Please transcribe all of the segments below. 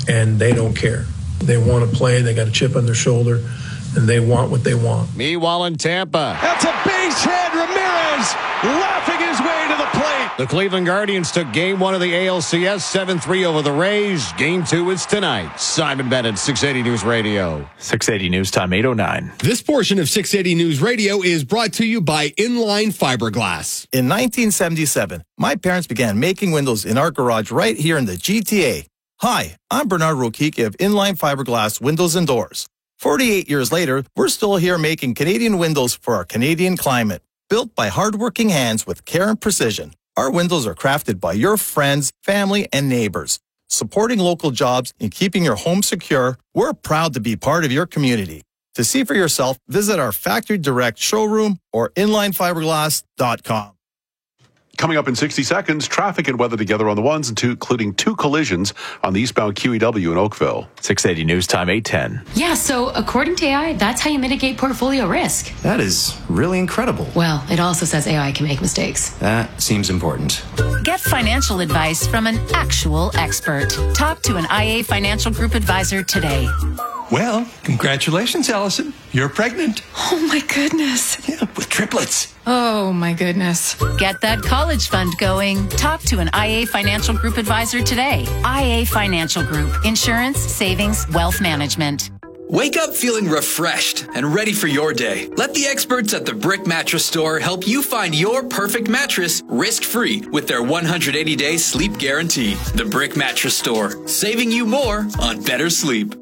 and they don't care. They want to play. They got a chip on their shoulder, and they want what they want. Meanwhile in Tampa, that's a base hit. Ramirez laughing his way to the plate. The Cleveland Guardians took Game 1 of the ALCS 7-3 over the Rays. Game 2 is tonight. Simon Bennett, 680 News Radio. 680 News Time, 8:09. This portion of 680 News Radio is brought to you by Inline Fiberglass. In 1977, my parents began making windows in our garage right here in the GTA. Hi, I'm Bernard Rokicki of Inline Fiberglass Windows and Doors. 48 years later, we're still here making Canadian windows for our Canadian climate. Built by hardworking hands with care and precision, our windows are crafted by your friends, family, and neighbors. Supporting local jobs and keeping your home secure, we're proud to be part of your community. To see for yourself, visit our Factory Direct showroom or inlinefiberglass.com. Coming up in 60 seconds, traffic and weather together on the ones and two, including 2 collisions on the eastbound QEW in Oakville. 680 News Time, 8:10. Yeah, so according to AI, that's how you mitigate portfolio risk. That is really incredible. Well, it also says AI can make mistakes. That seems important. Get financial advice from an actual expert. Talk to an IA Financial Group advisor today. Well, congratulations, Allison. You're pregnant. Oh, my goodness. Yeah, with triplets. Oh, my goodness. Get that college fund going. Talk to an IA Financial Group advisor today. IA Financial Group. Insurance, savings, wealth management. Wake up feeling refreshed and ready for your day. Let the experts at the Brick Mattress Store help you find your perfect mattress risk-free with their 180-day sleep guarantee. The Brick Mattress Store, saving you more on better sleep.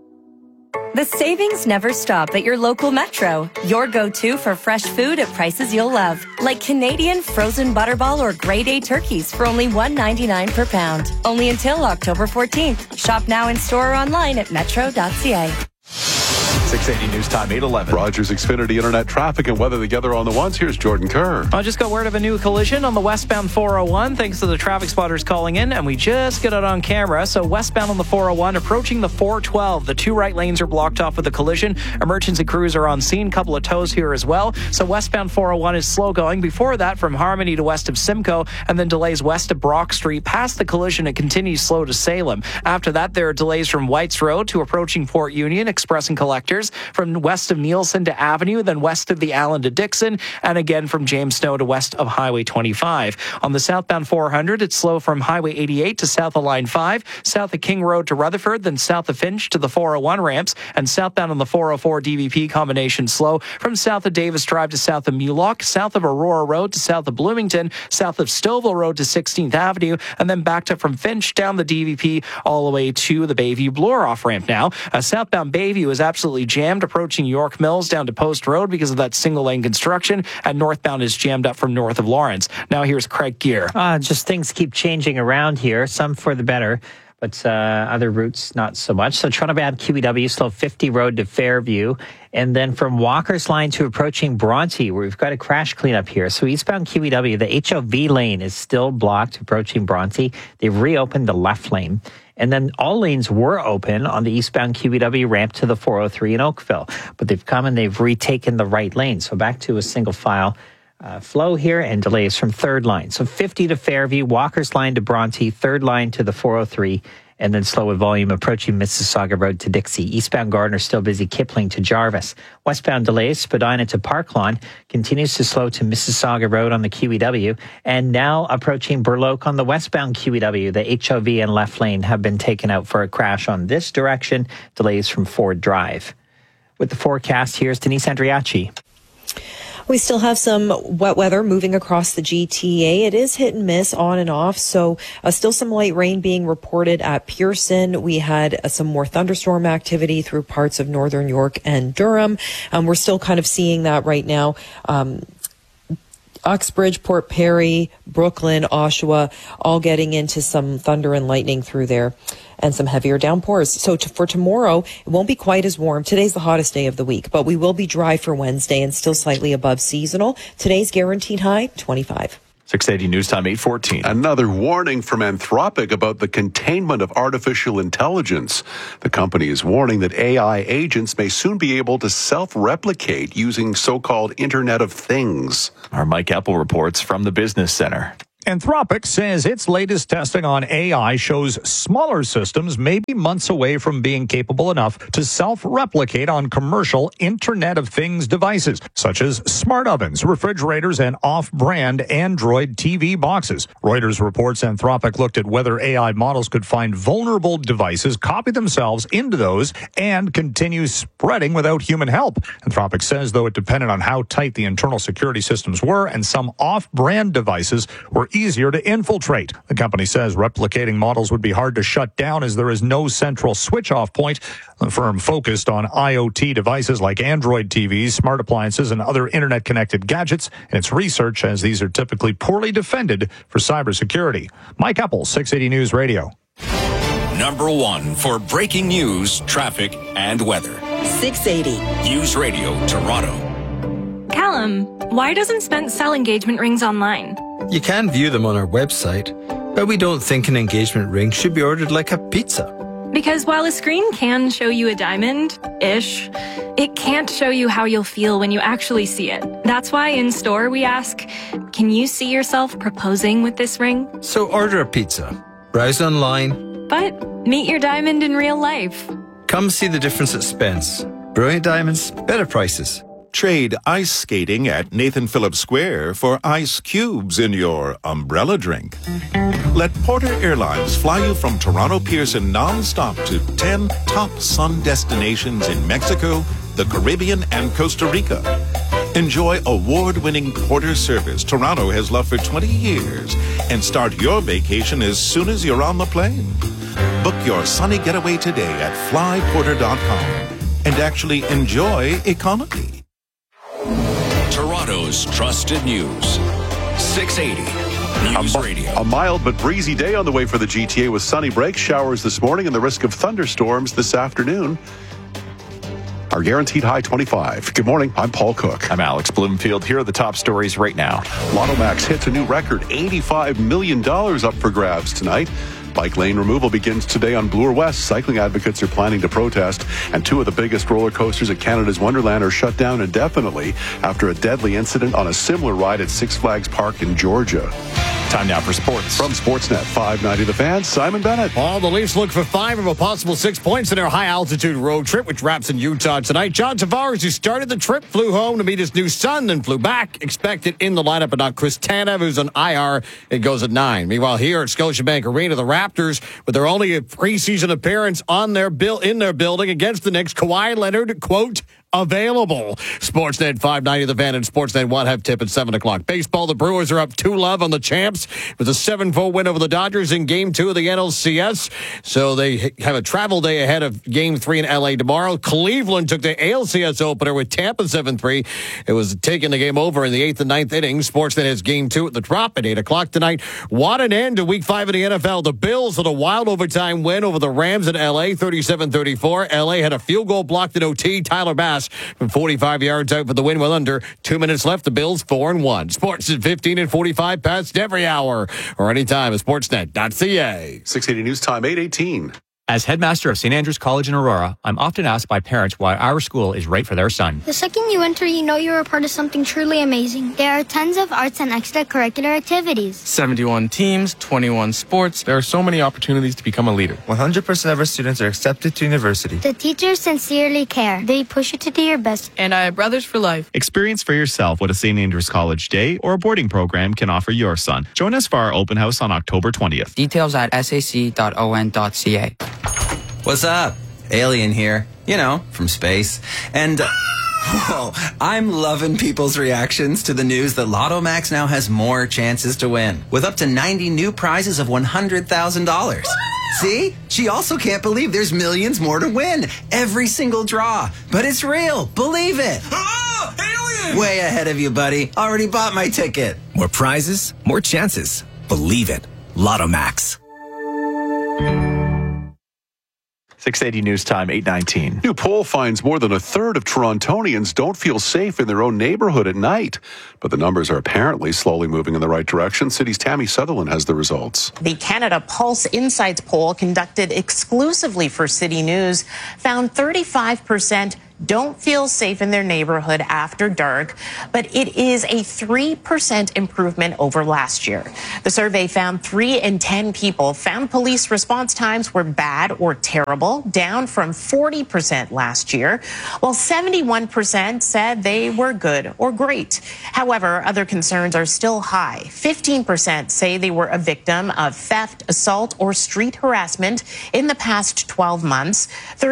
The savings never stop at your local Metro. Your go-to for fresh food at prices you'll love. Like Canadian frozen butterball or grade A turkeys for only $1.99 per pound. Only until October 14th. Shop now in store or online at metro.ca. 680 News Time, 8:11. Rogers Xfinity Internet traffic and weather together on the ones. Here's Jordan Kerr. I just got word of a new collision on the westbound 401 thanks to the traffic spotters calling in, and we just got it on camera. So westbound on the 401 approaching the 412. The 2 right lanes are blocked off with a collision. Emergency crews are on scene. Couple of tows here as well. So westbound 401 is slow going. Before that, from Harmony to west of Simcoe, and then delays west of Brock Street. Past the collision, it continues slow to Salem. After that, there are delays from Whites Road to approaching Port Union, Express and Collectors. From west of Nielsen to Avenue, then west of the Allen to Dixon, and again from James Snow to west of Highway 25. On the southbound 400, it's slow from Highway 88 to south of Line 5, south of King Road to Rutherford, then south of Finch to the 401 ramps, and southbound on the 404 DVP combination slow from south of Davis Drive to south of Mulock, south of Aurora Road to south of Bloomington, south of Stouffville Road to 16th Avenue, and then backed up from Finch down the DVP all the way to the Bayview Bloor off ramp now. Southbound Bayview is absolutely jammed approaching York Mills down to Post Road because of that single lane construction, and northbound is jammed up from north of Lawrence. Now here's Craig Gear. Just things keep changing around here, some for the better, but other routes not so much. So Toronto-bound QEW slow 50 Road to Fairview, and then from Walker's Line to approaching Bronte, where we've got a crash cleanup here. So eastbound QEW, the HOV lane is still blocked approaching Bronte. They've reopened the left lane. And then all lanes were open on the eastbound QEW ramp to the 403 in Oakville. But they've come and they've retaken the right lane. So back to a single file flow here, and delays from third line. So 50 to Fairview, Walker's Line to Bronte, third line to the 403, and then slow with volume approaching Mississauga Road to Dixie. Eastbound Gardner still busy, Kipling to Jarvis. Westbound delays, Spadina to Parklawn, continues to slow to Mississauga Road on the QEW, and now approaching Burloak on the westbound QEW. The HOV and left lane have been taken out for a crash on this direction. Delays from Ford Drive. With the forecast, here's Denise Andriachi. We still have some wet weather moving across the GTA. It is hit and miss on and off. So still some light rain being reported at Pearson. We had some more thunderstorm activity through parts of northern York and Durham. We're still kind of seeing that right now. Uxbridge, Port Perry, Brooklyn, Oshawa, all getting into some thunder and lightning through there, and some heavier downpours. So for tomorrow, it won't be quite as warm. Today's the hottest day of the week, but we will be dry for Wednesday and still slightly above seasonal. Today's guaranteed high, 25. 680 News Time, 8:14. Another warning from Anthropic about the containment of artificial intelligence. The company is warning that AI agents may soon be able to self-replicate using so-called Internet of Things. Our Mike Epple reports from the Business Center. Anthropic says its latest testing on AI shows smaller systems may be months away from being capable enough to self-replicate on commercial Internet of Things devices, such as smart ovens, refrigerators, and off-brand Android TV boxes. Reuters reports Anthropic looked at whether AI models could find vulnerable devices, copy themselves into those, and continue spreading without human help. Anthropic says, though, it depended on how tight the internal security systems were, and some off-brand devices were easier to infiltrate. The company says replicating models would be hard to shut down as there is no central switch-off point. The firm focused on IoT devices like Android TVs, smart appliances, and other internet-connected gadgets in its research, as these are typically poorly defended for cybersecurity. Mike Eppel, 680 News Radio. Number 1 for breaking news, traffic, and weather. 680 News Radio, Toronto. Callum, why doesn't Spence sell engagement rings online? You can view them on our website, but we don't think an engagement ring should be ordered like a pizza. Because while a screen can show you a diamond-ish, it can't show you how you'll feel when you actually see it. That's why in store we ask, can you see yourself proposing with this ring? So order a pizza, browse online, but meet your diamond in real life. Come see the difference at Spence. Brilliant diamonds, better prices. Trade ice skating at Nathan Phillips Square for ice cubes in your umbrella drink. Let Porter Airlines fly you from Toronto Pearson non-stop to 10 top sun destinations in Mexico, the Caribbean, and Costa Rica. Enjoy award-winning Porter service Toronto has loved for 20 years and start your vacation as soon as you're on the plane. Book your sunny getaway today at flyporter.com and actually enjoy economy. Toronto's trusted news. 680 News Radio. A mild but breezy day on the way for the GTA with sunny break showers this morning and the risk of thunderstorms this afternoon. Our guaranteed high 25. Good morning. I'm Paul Cook. I'm Alex Bloomfield. Here are the top stories right now. Lotto Max hits a new record, $85 million up for grabs tonight. Bike lane removal begins today on Bloor West. Cycling advocates are planning to protest, and two of the biggest roller coasters at Canada's Wonderland are shut down indefinitely after a deadly incident on a similar ride at Six Flags Park in Georgia. Time now for sports. From Sportsnet 590 The Fan, Simon Bennett. All the Leafs look for 5 of a possible 6 points in their high-altitude road trip, which wraps in Utah tonight. John Tavares, who started the trip, flew home to meet his new son, then flew back. Expected in the lineup, but not Chris Tanev, who's on IR. It goes at 9. Meanwhile, here at Scotiabank Arena, the Raptors, with their only preseason appearance in their building against the Knicks, Kawhi Leonard, quote, available. Sportsnet 590 The Fan and Sportsnet 1 have tip at 7 o'clock. Baseball, the Brewers are up 2-0 on the champs with a 7-4 win over the Dodgers in Game 2 of the NLCS. So they have a travel day ahead of Game 3 in L.A. tomorrow. Cleveland took the ALCS opener with Tampa 7-3. It was taking the game over in the 8th and 9th innings. Sportsnet has Game 2 at the Trop at 8 o'clock tonight. What an end to Week 5 of the NFL. The Bills had a wild overtime win over the Rams in L.A. 37-34. L.A. had a field goal blocked in OT. Tyler Bass from 45 yards out for the win with under 2 minutes left. The Bills 4-1. Sports at 15 and 45 past every hour or anytime at sportsnet.ca. 680 News Time, 8:18. As headmaster of St. Andrews College in Aurora, I'm often asked by parents why our school is right for their son. The second you enter, you know you're a part of something truly amazing. There are tons of arts and extracurricular activities. 71 teams, 21 sports. There are so many opportunities to become a leader. 100% of our students are accepted to university. The teachers sincerely care. They push you to do your best. And I have brothers for life. Experience for yourself what a St. Andrews College day or a boarding program can offer your son. Join us for our open house on October 20th. Details at sac.on.ca. What's up? Alien here. You know, from space. And, I'm loving people's reactions to the news that Lotto Max now has more chances to win, with up to 90 new prizes of $100,000. See? She also can't believe there's millions more to win. Every single draw. But it's real. Believe it. Alien! Way ahead of you, buddy. Already bought my ticket. More prizes, more chances. Believe it. Lotto Max. 680 News Time, 8:19. New poll finds more than a third of Torontonians don't feel safe in their own neighborhood at night. But the numbers are apparently slowly moving in the right direction. City's Tammy Sutherland has the results. The Canada Pulse Insights poll conducted exclusively for City News found 35% don't feel safe in their neighborhood after dark, but it is a 3% improvement over last year. The survey found 3 in 10 people found police response times were bad or terrible, down from 40% last year, while 71% said they were good or great. However, other concerns are still high. 15% say they were a victim of theft, assault, or street harassment in the past 12 months.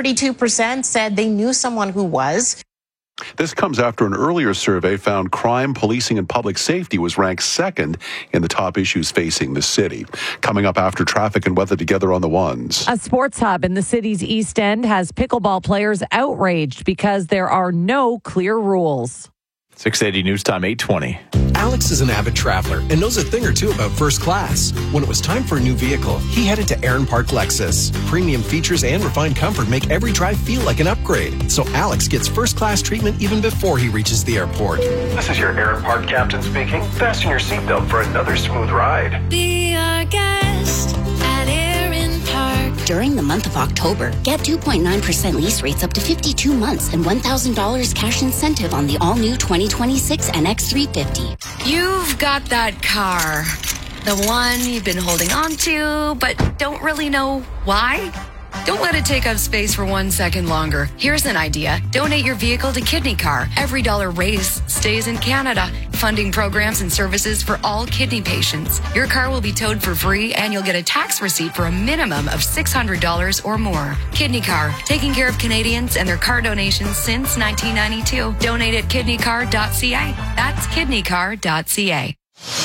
32% said they knew someone who was. This comes after an earlier survey found crime, policing, and public safety was ranked second in the top issues facing the city. Coming up after traffic and weather together on the ones. A sports hub in the city's East End has pickleball players outraged because there are no clear rules. 680 News Time, 8:20. Alex is an avid traveler and knows a thing or two about first class. When it was time for a new vehicle, he headed to Aaron Park Lexus. Premium features and refined comfort make every drive feel like an upgrade. So Alex gets first class treatment even before he reaches the airport. This is your Aaron Park captain speaking. Fasten your seatbelt for another smooth ride. Be our guest at Aaron Park. During the month of October, get 2.9% lease rates up to 52 months and $1,000 cash incentive on the all-new 2026 NX350. You've got that car. The one you've been holding on to, but don't really know why? Don't let it take up space for 1 second longer. Here's an idea. Donate your vehicle to Kidney Car. Every dollar raised stays in Canada, funding programs and services for all kidney patients. Your car will be towed for free, and you'll get a tax receipt for a minimum of $600 or more. Kidney Car, taking care of Canadians and their car donations since 1992. Donate at kidneycar.ca. That's kidneycar.ca.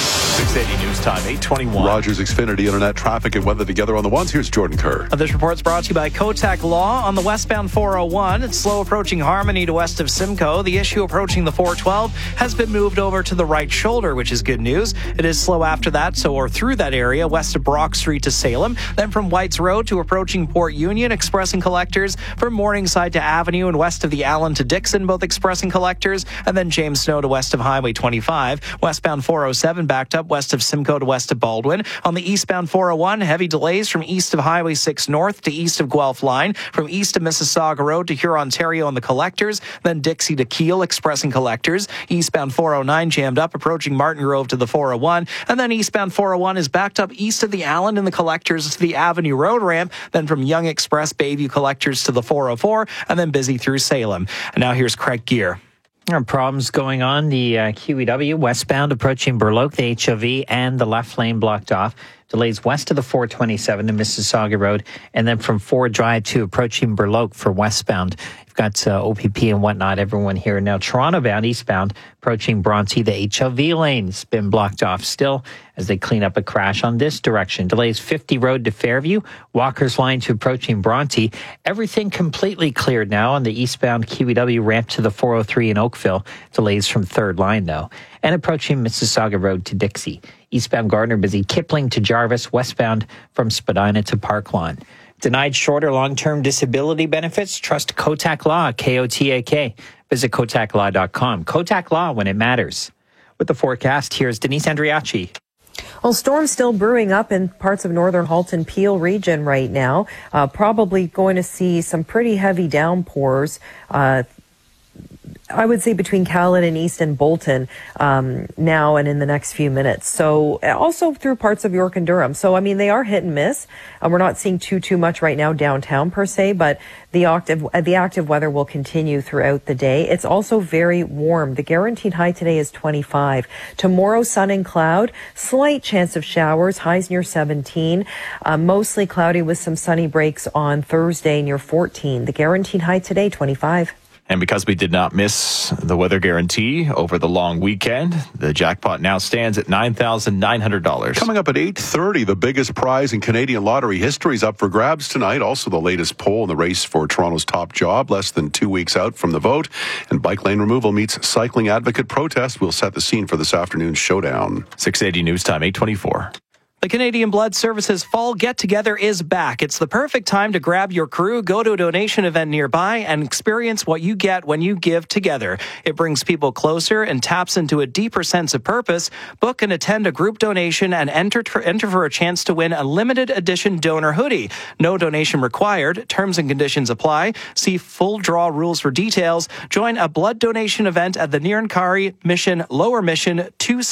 680 News Time, 8:21. Rogers Xfinity Internet traffic and weather together on the ones. Here's Jordan Kerr. This report's brought to you by Kotak Law on the westbound 401. It's slow approaching Harmony to west of Simcoe. The issue approaching the 412 has been moved over to the right shoulder, which is good news. It is slow after that, or through that area, west of Brock Street to Salem. Then from Whites Road to approaching Port Union, expressing collectors. From Morningside to Avenue and west of the Allen to Dixon, both expressing collectors. And then James Snow to west of Highway 25. Westbound 407 backed up west of Simcoe to west of Baldwin. On the eastbound 401, heavy delays from east of Highway 6 north to east of Guelph Line, from east of Mississauga Road to Hurontario on the collectors, then Dixie to Kiel expressing collectors. Eastbound 409 jammed up approaching Martin Grove to the 401, and then eastbound 401 is backed up east of the Allen and the collectors to the Avenue Road ramp, then from Young Express Bayview collectors to the 404, and then busy through Salem. And now here's Craig Gear. There are problems going on. The QEW westbound approaching Burloak, the HOV, and the left lane blocked off. Delays west of the 427 to Mississauga Road, and then from Ford Drive to approaching Burloak for westbound. You've got OPP and whatnot, everyone here. Now, Toronto bound eastbound approaching Bronte, the HOV lane's been blocked off still as they clean up a crash on this direction. Delays 50 Road to Fairview, Walker's Line to approaching Bronte. Everything completely cleared now on the eastbound QEW ramp to the 403 in Oakville. Delays from Third Line, though. And approaching Mississauga Road to Dixie. Eastbound Gardner busy, Kipling to Jarvis, westbound from Spadina to Park Lawn. Denied short or long-term disability benefits? Trust Kotak Law, Kotak. Visit kotaklaw.com. Kotak Law, when it matters. With the forecast, here's Denise Andriachi. Well, storms still brewing up in parts of northern Halton Peel region right now. Probably going to see some pretty heavy downpours. I would say between Callan and East and Bolton now and in the next few minutes. So also through parts of York and Durham. So, I mean, they are hit and miss. We're not seeing too much right now downtown per se, but the active weather will continue throughout the day. It's also very warm. The guaranteed high today is 25. Tomorrow, sun and cloud, slight chance of showers, highs near 17. Mostly cloudy with some sunny breaks on Thursday near 14. The guaranteed high today, 25. And because we did not miss the weather guarantee over the long weekend, the jackpot now stands at $9,900. Coming up at 8:30, the biggest prize in Canadian lottery history is up for grabs tonight. Also, the latest poll in the race for Toronto's top job, less than 2 weeks out from the vote. And bike lane removal meets cycling advocate protest. We'll set the scene for this afternoon's showdown. 680 News Time, 8:24. The Canadian Blood Services Fall Get-Together is back. It's the perfect time to grab your crew, go to a donation event nearby, and experience what you get when you give together. It brings people closer and taps into a deeper sense of purpose. Book and attend a group donation and enter for a chance to win a limited edition donor hoodie. No donation required. Terms and conditions apply. See full draw rules for details. Join a blood donation event at the Nirankari Mission Lower Mission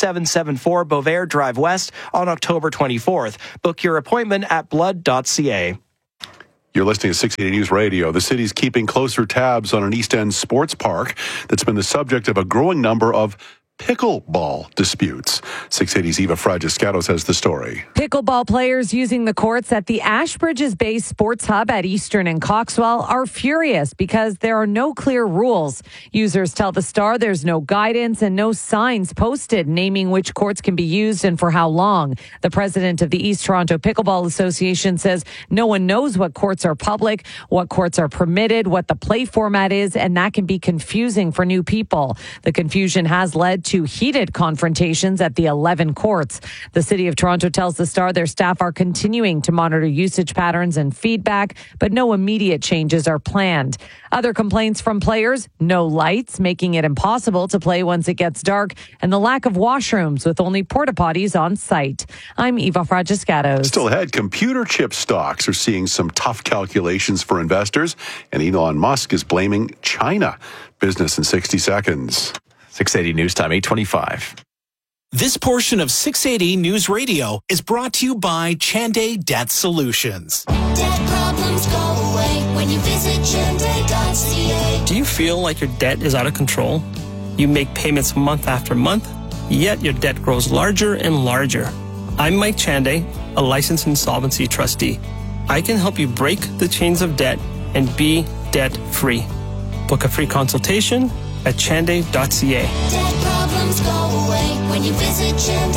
2774 Beauvair Drive West on October 24th. Book your appointment at blood.ca. You're listening to 680 News Radio. The city's keeping closer tabs on an East End sports park that's been the subject of a growing number of pickleball disputes. 680's Eva Fragiscatos has the story. Pickleball players using the courts at the Ashbridges-based Sports Hub at Eastern and Coxwell are furious because there are no clear rules. Users tell the Star there's no guidance and no signs posted naming which courts can be used and for how long. The president of the East Toronto Pickleball Association says no one knows what courts are public, what courts are permitted, what the play format is, and that can be confusing for new people. The confusion has led to heated confrontations at the 11 courts. The City of Toronto tells the Star their staff are continuing to monitor usage patterns and feedback, but no immediate changes are planned. Other complaints from players: no lights, making it impossible to play once it gets dark, and the lack of washrooms with only porta potties on site. I'm Eva Fragiscatos. Still ahead, computer chip stocks are seeing some tough calculations for investors, and Elon Musk is blaming China. Business in 60 seconds. 680 News Time, 8:25. This portion of 680 News Radio is brought to you by Chanday Debt Solutions. Debt problems go away when you visit Chanday.ca. Do you feel like your debt is out of control? You make payments month after month, yet your debt grows larger and larger. I'm Mike Chanday, a licensed insolvency trustee. I can help you break the chains of debt and be debt-free. Book a free consultation at chanday.ca. Debt problems go away when you visit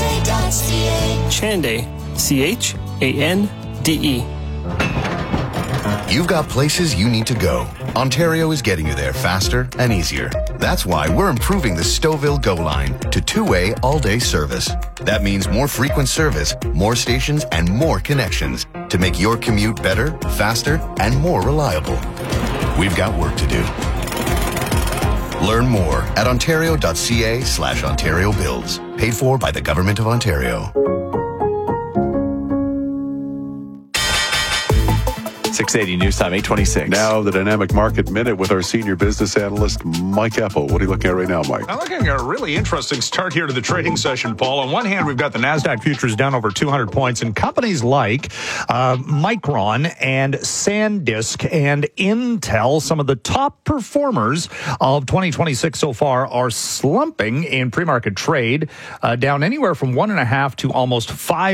Chanday.ca. Chanday, C-H-A-N-D-E. You've got places you need to go. Ontario is getting you there faster and easier. That's why we're improving the Stouffville GO line to two-way all-day service. That means more frequent service, more stations, and more connections to make your commute better, faster, and more reliable. We've got work to do. Learn more at ontario.ca/Ontario Builds. Paid for by the Government of Ontario. 680 News Time, 8:26. Now the Dynamic Market Minute with our senior business analyst, Mike Epple. What are you looking at right now, Mike? I'm looking at a really interesting start here to the trading session, Paul. On one hand, we've got the NASDAQ futures down over 200 points, and companies like Micron and SanDisk and Intel, some of the top performers of 2026 so far, are slumping in pre-market trade, down anywhere from 1.5% to almost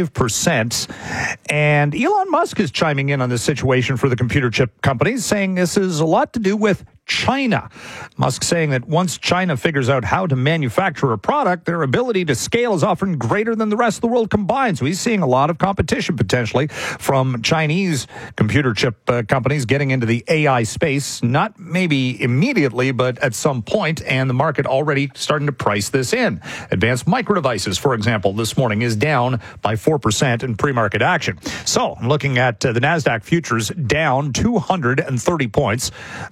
5%. And Elon Musk is chiming in on this situation for the computer chip companies, saying this is a lot to do with China. Musk saying that once China figures out how to manufacture a product, their ability to scale is often greater than the rest of the world combined. So he's seeing a lot of competition potentially from Chinese computer chip companies getting into the AI space, not maybe immediately, but at some point, and the market already starting to price this in. Advanced Micro Devices, for example, this morning is down by 4% in pre-market action. So I'm looking at the NASDAQ futures down 230 points,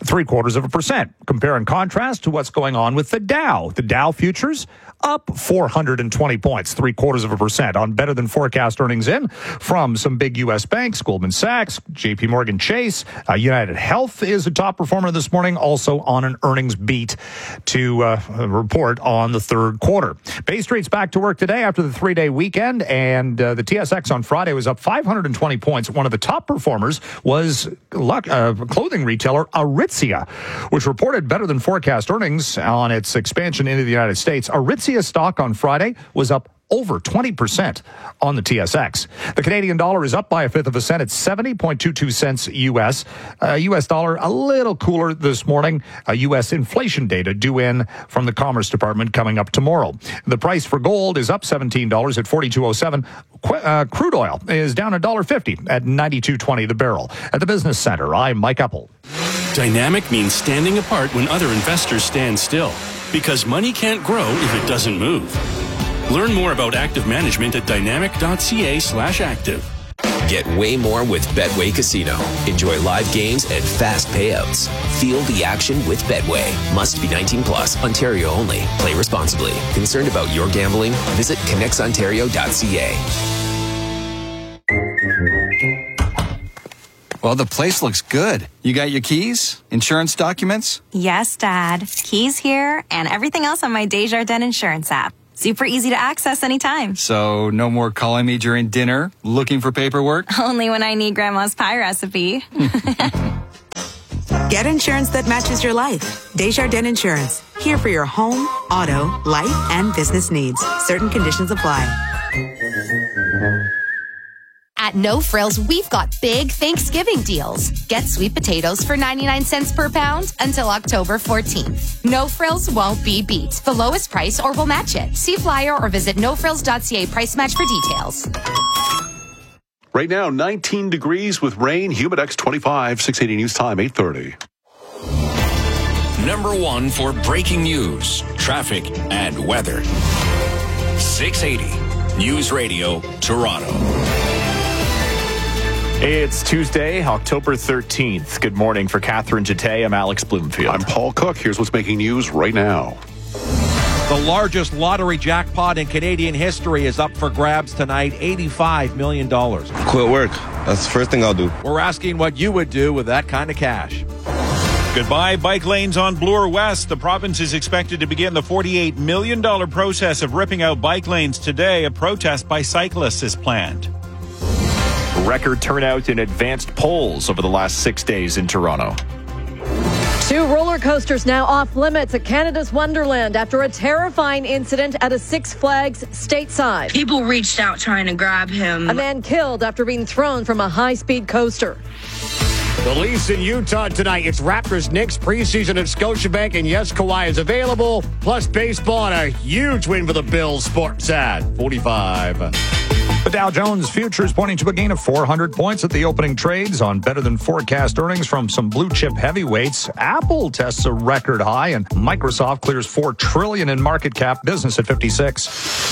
0.75%. Compare and contrast to what's going on with the Dow. The Dow futures up 420 points, 0.75% on better than forecast earnings in from some big U.S. banks, Goldman Sachs, JP Morgan Chase. United Health is a top performer this morning, also on an earnings beat to report on the third quarter. Bay Street's back to work today after the 3-day weekend, and the TSX on Friday was up 520 points. One of the top performers was clothing retailer Aritzia, which reported better than forecast earnings on its expansion into the United States. Aritzia stock on Friday was up over 20% on the TSX. The Canadian dollar is up by 1/5 cent at 70.22 cents U.S. U.S. dollar a little cooler this morning. U.S. inflation data due in from the Commerce Department coming up tomorrow. The price for gold is up $17 at $42.07. Crude oil is down $1.50 at $92.20 the barrel. At the Business Center, I'm Mike Epple. Dynamic means standing apart when other investors stand still, because money can't grow if it doesn't move. Learn more about active management at dynamic.ca/active. Get way more with Betway Casino. Enjoy live games and fast payouts. Feel the action with Betway. Must be 19 plus. Ontario only. Play responsibly. Concerned about your gambling? Visit connexontario.ca. Well, the place looks good. You got your keys? Insurance documents? Yes, Dad. Keys here and everything else on my Desjardins Insurance app. Super easy to access anytime. So no more calling me during dinner, looking for paperwork? Only when I need Grandma's pie recipe. Get insurance that matches your life. Desjardins Insurance. Here for your home, auto, life, and business needs. Certain conditions apply. At No Frills, we've got big Thanksgiving deals. Get sweet potatoes for 99 cents per pound until October 14th. No Frills won't be beat. The lowest price or we'll match it. See flyer or visit nofrills.ca price match for details. Right now, 19 degrees with rain. Humidex 25, 680 News Time, 8:30. Number one for breaking news, traffic, and weather. 680 News Radio, Toronto. It's Tuesday, October 13th. Good morning for Catherine Jete. I'm Alex Bloomfield. I'm Paul Cook. Here's what's making news right now. The largest lottery jackpot in Canadian history is up for grabs tonight, $85 million. Quit work. That's the first thing I'll do. We're asking what you would do with that kind of cash. Goodbye bike lanes on Bloor West. The province is expected to begin the $48 million process of ripping out bike lanes today. A protest by cyclists is planned. Record turnout in advanced polls over the last 6 days in Toronto. 2 roller coasters now off limits at Canada's Wonderland after a terrifying incident at a Six Flags stateside. People reached out trying to grab him. A man killed after being thrown from a high-speed coaster. The Leafs in Utah tonight. It's Raptors-Knicks preseason at Scotiabank, and yes, Kawhi is available. Plus baseball and a huge win for the Bills. Sportsat 45. The Dow Jones Futures pointing to a gain of 400 points at the opening trades on better than forecast earnings from some blue chip heavyweights. Apple tests a record high, and Microsoft clears $4 trillion in market cap, business at 56.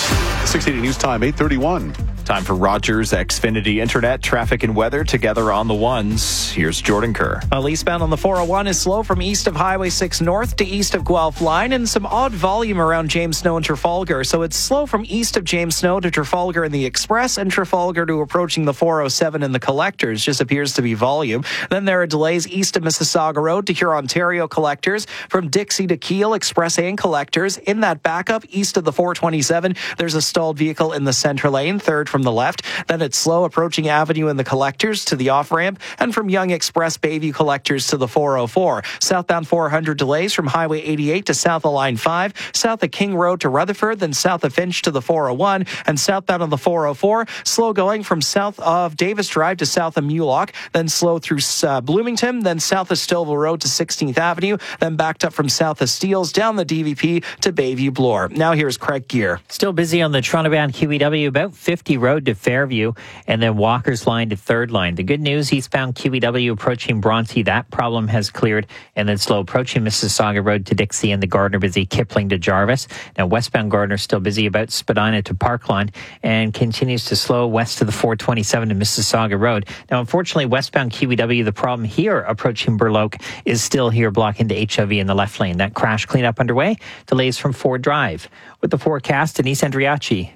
680 News Time, 8:31. Time for Rogers Xfinity Internet, traffic and weather together on the ones. Here's Jordan Kerr. Eastbound on the 401 is slow from east of Highway 6 north to east of Guelph Line, and some odd volume around James Snow and Trafalgar. So it's slow from east of James Snow to Trafalgar in the Express, and Trafalgar to approaching the 407 in the Collectors. Just appears to be volume. Then there are delays east of Mississauga Road to Huron-Ontario Collectors, from Dixie to Kiel Express and Collectors. In that backup east of the 427, there's a stalled vehicle in the center lane, third from the left. Then it's slow approaching Avenue in the Collectors to the off-ramp, and from Yonge Express Bayview Collectors to the 404. Southbound 400 delays from Highway 88 to south of Line 5, south of King Road to Rutherford, then south of Finch to the 401, and southbound on the 404, slow going from south of Davis Drive to south of Mulock, then slow through Bloomington, then south of Stouffville Road to 16th Avenue, then backed up from south of Steeles down the DVP to Bayview Bloor. Now here's Craig Gear. Still busy on the Toronto-bound QEW, about 50 Road to Fairview, and then Walker's Line to Third Line. The good news, eastbound QEW approaching Bronte, that problem has cleared, and then slow approaching Mississauga Road to Dixie, and the Gardner busy Kipling to Jarvis. Now westbound Gardner still busy about Spadina to Parkland, and continues to slow west to the 427 to Mississauga Road. Now unfortunately westbound QEW, the problem here approaching Burloak is still here blocking the HOV in the left lane. That crash cleanup underway, delays from Ford Drive. With the forecast, Denise Andriachi.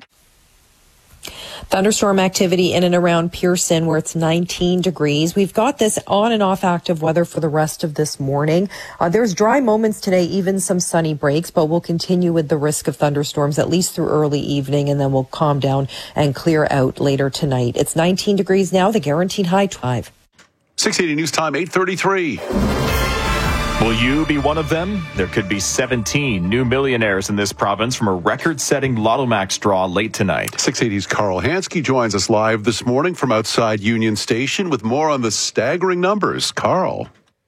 Thunderstorm activity in and around Pearson, where it's 19 degrees. We've got this on and off active weather for the rest of this morning. There's dry moments today, even some sunny breaks, but we'll continue with the risk of thunderstorms at least through early evening, and then we'll calm down and clear out later tonight. It's 19 degrees now, the guaranteed high 5. 680 News Time, 8:33. Will you be one of them? There could be 17 new millionaires in this province from a record-setting Lotto Max draw late tonight. 680's Carl Hansky joins us live this morning from outside Union Station with more on the staggering numbers. Carl.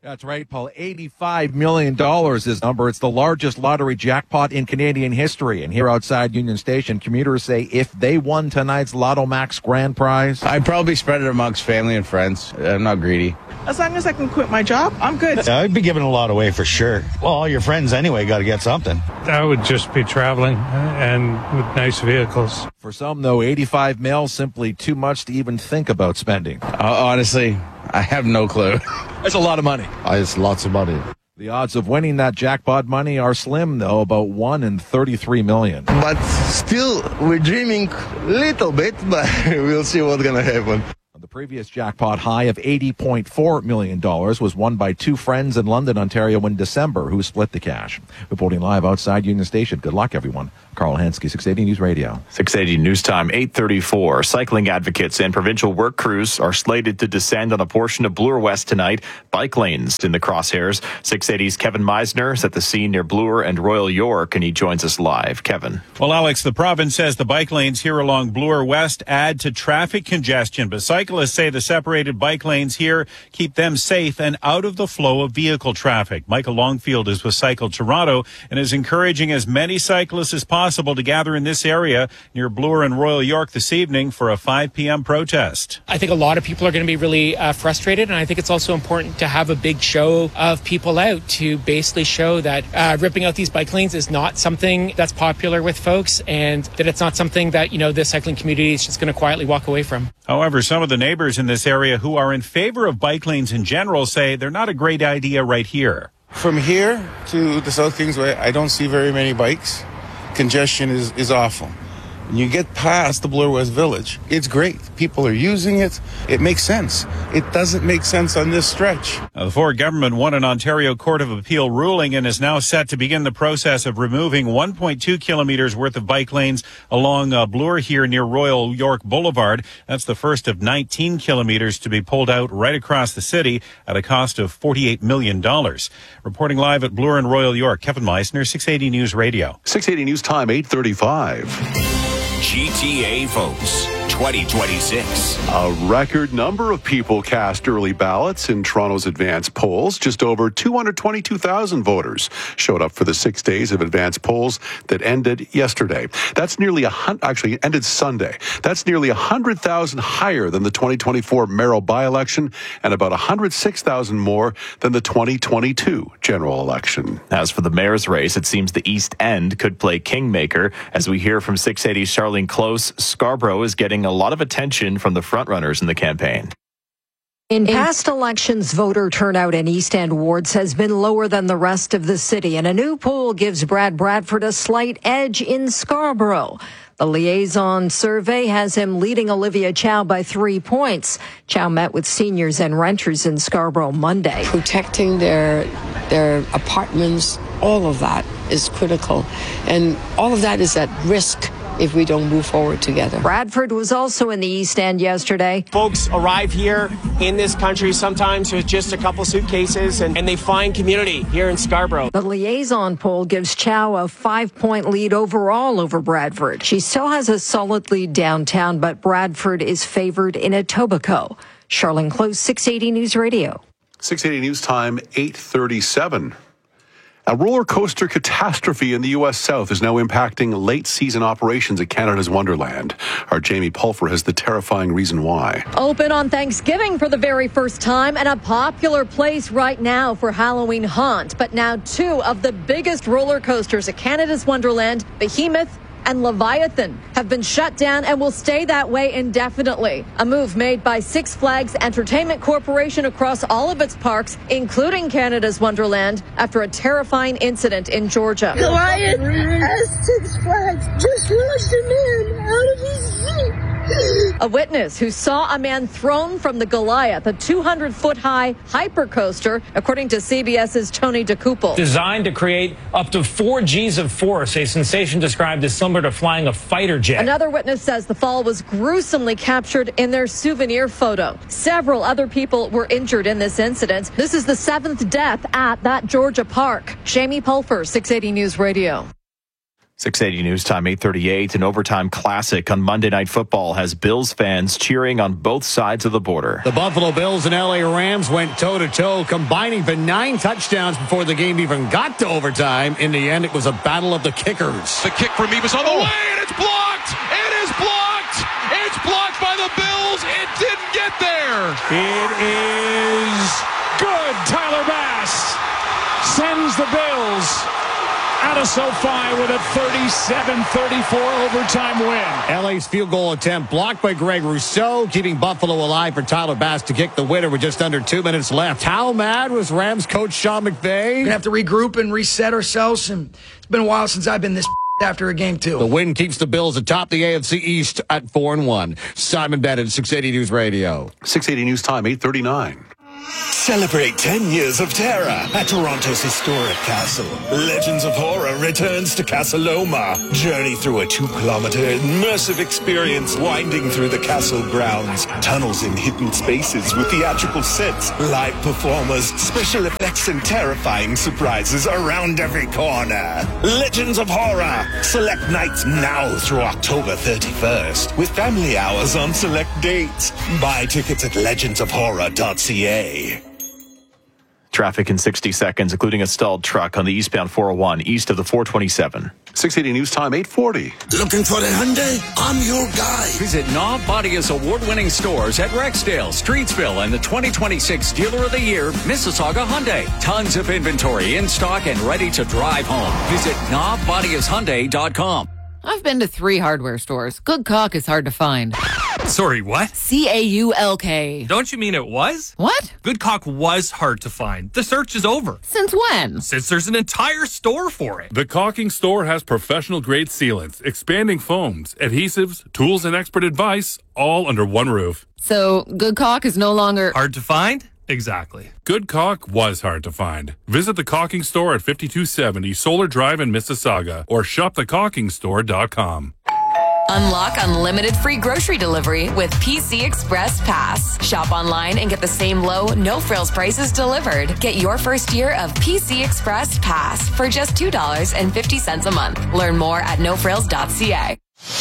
That's right, Paul. $85 million is the number. It's the largest lottery jackpot in Canadian history. And here outside Union Station, commuters say if they won tonight's Lotto Max grand prize, I'd probably spread it amongst family and friends. I'm not greedy. As long as I can quit my job, I'm good. Yeah, I'd be giving a lot away for sure. Well, all your friends anyway got to get something. I would just be traveling and with nice vehicles. For some, though, 85 mil simply too much to even think about spending. Honestly, I have no clue. That's a lot of money. It's lots of money. The odds of winning that jackpot money are slim, though, about 1 in 33 million. But still, we're dreaming a little bit, but we'll see what's going to happen. The previous jackpot high of $80.4 million was won by two friends in London, Ontario in December who split the cash. Reporting live outside Union Station. Good luck, everyone. Carl Hansky, 680 News Radio. 680 News Time, 8:34. Cycling advocates and provincial work crews are slated to descend on a portion of Bloor West tonight. Bike lanes in the crosshairs. 680's Kevin Meisner is at the scene near Bloor and Royal York, and he joins us live. Kevin. Well, Alex, the province says the bike lanes here along Bloor West add to traffic congestion, but cyclists say the separated bike lanes here keep them safe and out of the flow of vehicle traffic. Michael Longfield is with Cycle Toronto and is encouraging as many cyclists as possible to gather in this area near Bloor and Royal York this evening for a 5 p.m. protest. I think a lot of people are going to be really frustrated, and I think it's also important to have a big show of people out to basically show that ripping out these bike lanes is not something that's popular with folks, and that it's not something that, the cycling community is just going to quietly walk away from. However, some of the neighbors in this area who are in favor of bike lanes in general say they're not a great idea right here. From here to the South Kingsway, I don't see very many bikes. Congestion is awful. When you get past the Bloor West Village, it's great. People are using it. It makes sense. It doesn't make sense on this stretch. The Ford government won an Ontario Court of Appeal ruling and is now set to begin the process of removing 1.2 kilometers worth of bike lanes along Bloor here near Royal York Boulevard. That's the first of 19 kilometers to be pulled out right across the city at a cost of $48 million. Reporting live at Bloor and Royal York, Kevin Meisner, 680 News Radio. 680 News Time, 8:35. GTA votes 2026. A record number of people cast early ballots in Toronto's advanced polls. Just over 222,000 voters showed up for the 6 days of advanced polls that ended yesterday. That's nearly ended Sunday. That's nearly 100,000 higher than the 2024 mayoral by-election and about 106,000 more than the 2022 general election. As for the mayor's race, it seems the East End could play kingmaker. As we hear from 680's Charlene Close, Scarborough is getting a lot of attention from the frontrunners in the campaign. In past elections, voter turnout in East End wards has been lower than the rest of the city, and a new poll gives Brad Bradford a slight edge in Scarborough. The liaison survey has him leading Olivia Chow by 3 points. Chow met with seniors and renters in Scarborough Monday. Protecting their apartments, all of that is critical, and all of that is at risk if we don't move forward together. Bradford was also in the East End yesterday. Folks arrive here in this country sometimes with just a couple suitcases and they find community here in Scarborough. The liaison poll gives Chow a 5-point lead overall over Bradford. She still has a solid lead downtown, but Bradford is favored in Etobicoke. Charlene Close, 680 News Radio. 680 News Time, 8:37. A roller coaster catastrophe in the U.S. South is now impacting late-season operations at Canada's Wonderland. Our Jamie Pulfer has the terrifying reason why. Open on Thanksgiving for the very first time and a popular place right now for Halloween haunt. But now two of the biggest roller coasters at Canada's Wonderland, Behemoth and Leviathan, have been shut down and will stay that way indefinitely. A move made by Six Flags Entertainment Corporation across all of its parks, including Canada's Wonderland, after a terrifying incident in Georgia. Goliath asked Six Flags just launched a man out of his seat. A witness who saw a man thrown from the Goliath, a 200-foot-high hypercoaster, according to CBS's Tony DeCouple. Designed to create up to 4 Gs of force, a sensation described as similar to flying a fighter jet. Another witness says the fall was gruesomely captured in their souvenir photo. Several other people were injured in this incident. This is the 7th death at that Georgia park. Jamie Pulfer, 680 News Radio. 680 News Time, 8:38. An overtime classic on Monday Night Football has Bills fans cheering on both sides of the border. The Buffalo Bills and LA Rams went toe-to-toe, combining for 9 touchdowns before the game even got to overtime. In the end, it was a battle of the kickers. The kick from Ebus on the way, and it's blocked! It is blocked! It's blocked by the Bills! It didn't get there! It is good. Tyler Bass sends the Bills out of SoFi with a 37-34 overtime win. LA's field goal attempt blocked by Greg Rousseau, keeping Buffalo alive for Tyler Bass to kick the winner with just under 2 minutes left. How mad was Rams coach Sean McVay? We're going to have to regroup and reset ourselves, and it's been a while since I've been this after a game, too. The win keeps the Bills atop the AFC East at 4-1. Simon Bennett, 680 News Radio. 680 News Time, 8:39. Celebrate 10 years of terror at Toronto's historic castle. Legends of Horror returns to Casa Loma. Journey through a 2-kilometer immersive experience winding through the castle grounds. Tunnels in hidden spaces with theatrical sets, live performers, special effects, and terrifying surprises around every corner. Legends of Horror. Select nights now through October 31st with family hours on select dates. Buy tickets at legendsofhorror.ca. Traffic in 60 seconds, including a stalled truck on the eastbound 401 east of the 427. 680 News Time, 8:40. Looking for a Hyundai? I'm your guy. Visit Knob Body's award-winning stores at Rexdale, Streetsville, and the 2026 Dealer of the Year, Mississauga Hyundai. Tons of inventory in stock and ready to drive home. Visit KnobBodyIsHyundai.com. I've been to 3 hardware stores. Good caulk is hard to find. Sorry, what? C-A-U-L-K. Don't you mean it was? What? Good caulk was hard to find. The search is over. Since when? Since there's an entire store for it. The Caulking Store has professional-grade sealants, expanding foams, adhesives, tools, and expert advice, all under one roof. So, good caulk is no longer... hard to find? Exactly. Good caulk was hard to find. Visit the Caulking Store at 5270 Solar Drive in Mississauga or shopthecaulkingstore.com. Unlock unlimited free grocery delivery with PC Express Pass. Shop online and get the same low, no-frills prices delivered. Get your first year of PC Express Pass for just $2.50 a month. Learn more at nofrills.ca.